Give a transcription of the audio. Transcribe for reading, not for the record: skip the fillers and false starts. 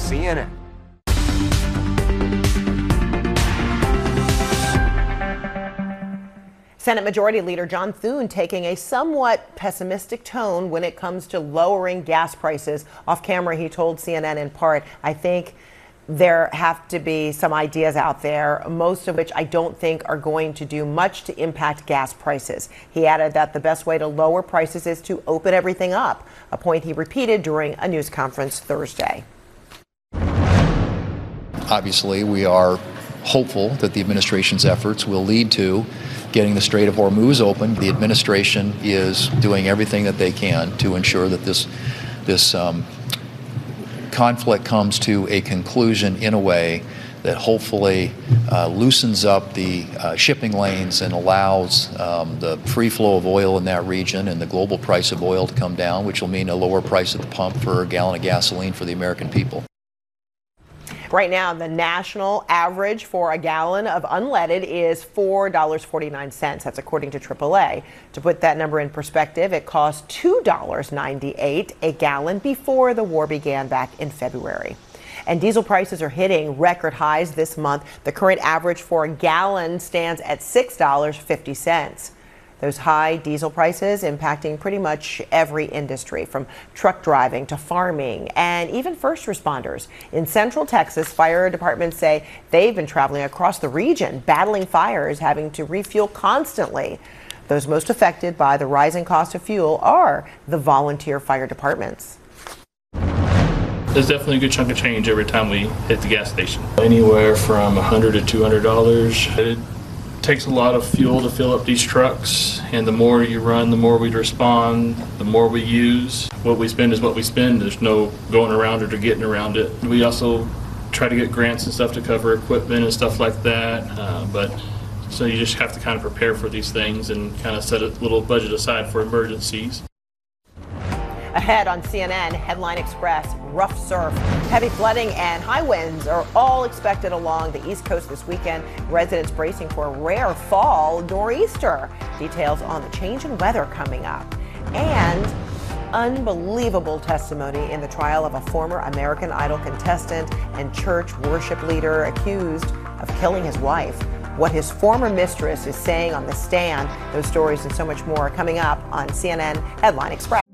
CNN. Senate Majority Leader John Thune taking a somewhat pessimistic tone when it comes to lowering gas prices. Off camera, he told CNN in part, I think there have to be some ideas out there, most of which I don't think are going to do much to impact gas prices. He added that the best way to lower prices is to open everything up, a point he repeated during a news conference Thursday. Obviously, we are hopeful that the administration's efforts will lead to getting the Strait of Hormuz open. The administration is doing everything that they can to ensure that this conflict comes to a conclusion in a way that hopefully loosens up the shipping lanes and allows the free flow of oil in that region and the global price of oil to come down, which will mean a lower price at the pump for a gallon of gasoline for the American people. Right now, the national average for a gallon of unleaded is $4.49. That's according to AAA. To put that number in perspective, it cost $2.98 a gallon before the war began back in February. And diesel prices are hitting record highs this month. The current average for a gallon stands at $6.50. Those high diesel prices impacting pretty much every industry, from truck driving to farming and even first responders. In Central Texas, fire departments say they've been traveling across the region, battling fires, having to refuel constantly. Those most affected by the rising cost of fuel are the volunteer fire departments. There's definitely a good chunk of change every time we hit the gas station. Anywhere from $100 to $200. It takes a lot of fuel to fill up these trucks, and the more you run, the more we respond, the more we use. What we spend is what we spend. There's no going around it or getting around it. We also try to get grants and stuff to cover equipment and stuff like that, so you just have to kind of prepare for these things and kind of set a little budget aside for emergencies. Ahead on CNN, Headline Express, rough surf, heavy flooding, and high winds are all expected along the East Coast this weekend. Residents bracing for a rare fall nor'easter. Details on the change in weather coming up. And unbelievable testimony in the trial of a former American Idol contestant and church worship leader accused of killing his wife. What his former mistress is saying on the stand. Those stories and so much more coming up on CNN Headline Express.